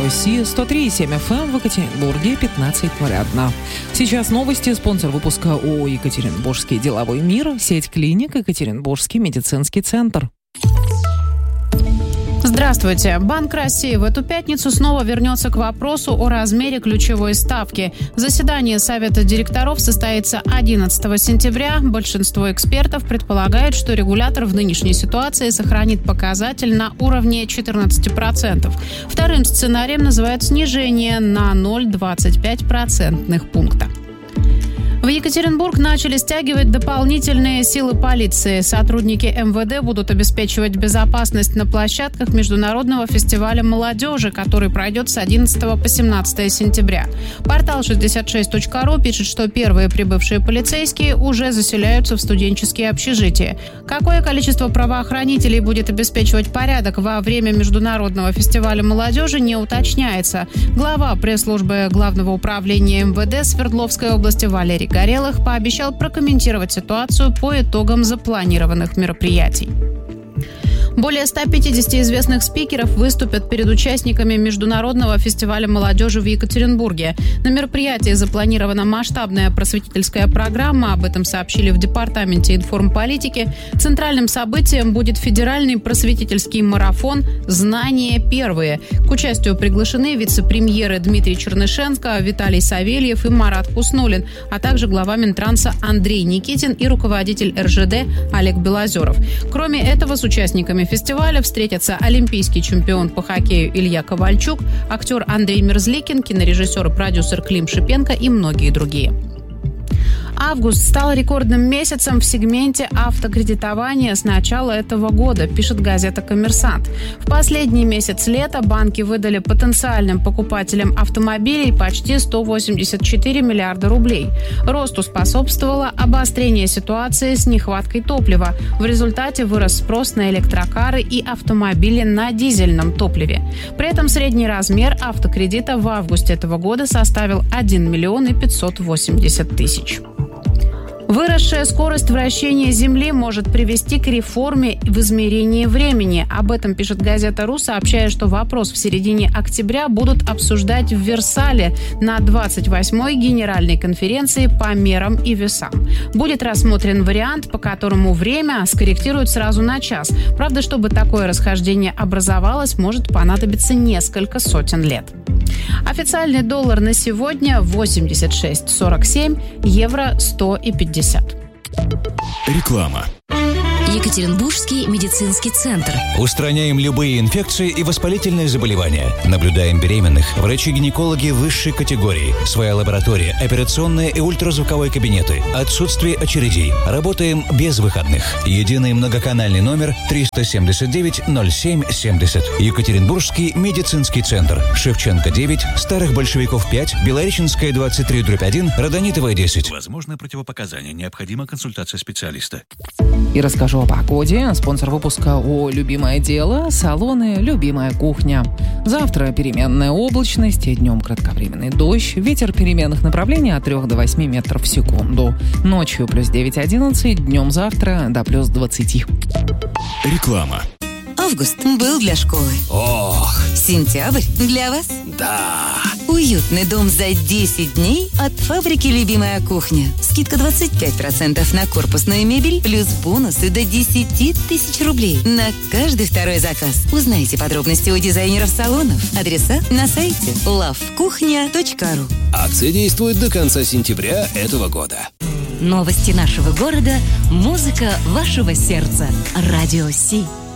Радио Си, 103,7 FM в Екатеринбурге, 15:01. Сейчас новости. Спонсор выпуска ООО «Екатеринбургский деловой мир», сеть клиник «Екатеринбургский медицинский центр». Здравствуйте. Банк России в эту пятницу снова вернется к вопросу о размере ключевой ставки. Заседание Совета директоров состоится 11 сентября. Большинство экспертов предполагают, что регулятор в нынешней ситуации сохранит показатель на уровне 14%. Вторым сценарием называют снижение на 0,25 процентных пункта. В Екатеринбург начали стягивать дополнительные силы полиции. Сотрудники МВД будут обеспечивать безопасность на площадках Международного фестиваля молодежи, который пройдет с 11 по 17 сентября. Портал 66.ru пишет, что первые прибывшие полицейские уже заселяются в студенческие общежития. Какое количество правоохранителей будет обеспечивать порядок во время Международного фестиваля молодежи, не уточняется. Глава пресс-службы Главного управления МВД Свердловской области Валерий Горелых пообещал прокомментировать ситуацию по итогам запланированных мероприятий. Более 150 известных спикеров выступят перед участниками Международного фестиваля молодежи в Екатеринбурге. На мероприятии запланирована масштабная просветительская программа. Об этом сообщили в Департаменте информполитики. Центральным событием будет федеральный просветительский марафон «Знания первые». К участию приглашены вице-премьеры Дмитрий Чернышенко, Виталий Савельев и Марат Хуснуллин, а также глава Минтранса Андрей Никитин и руководитель РЖД Олег Белозеров. Кроме этого, с участниками фестиваля встретятся олимпийский чемпион по хоккею Илья Ковальчук, актер Андрей Мерзликин, кинорежиссер и продюсер Клим Шипенко и многие другие. Август стал рекордным месяцем в сегменте автокредитования с начала этого года, пишет газета «Коммерсант». В последний месяц лета банки выдали потенциальным покупателям автомобилей почти 184 миллиарда рублей. Росту способствовало обострение ситуации с нехваткой топлива. В результате вырос спрос на электрокары и автомобили на дизельном топливе. При этом средний размер автокредита в августе этого года составил 1 миллион 580 тысяч. Выросшая скорость вращения Земли может привести к реформе в измерении времени. Об этом пишет газета «Ру», сообщая, что вопрос в середине октября будут обсуждать в Версале на 28-й Генеральной конференции по мерам и весам. Будет рассмотрен вариант, по которому время скорректируют сразу на час. Правда, чтобы такое расхождение образовалось, может понадобиться несколько сотен лет. Официальный доллар на сегодня 86,47, евро 100,50. Реклама. Екатеринбургский медицинский центр. Устраняем любые инфекции и воспалительные заболевания. Наблюдаем беременных. Врачи-гинекологи высшей категории. Своя лаборатория, операционные и ультразвуковые кабинеты. Отсутствие очередей. Работаем без выходных. Единый многоканальный номер 379-07-70. Екатеринбургский медицинский центр. Шевченко 9, Старых Большевиков 5, Белореченская 23/1, Родонитовая 10. Возможно противопоказания. Необходима консультация специалиста. И расскажу о погоде. Спонсор выпуска ООО «Любимое дело», салоны «Любимая кухня». Завтра переменная облачность, днем кратковременный дождь, ветер переменных направлений от 3 до 8 метров в секунду. Ночью плюс 9-11, днем завтра до плюс 20. Реклама. Август был для школы. Ох! Сентябрь для вас. Да! Уютный дом за 10 дней от фабрики «Любимая кухня». Скидка 25% на корпусную мебель, плюс бонусы до 10 тысяч рублей на каждый второй заказ. Узнайте подробности у дизайнеров салонов. Адреса на сайте lovekuchnya.ru. Акция действует до конца сентября этого года. Новости нашего города, музыка вашего сердца. Радио Си.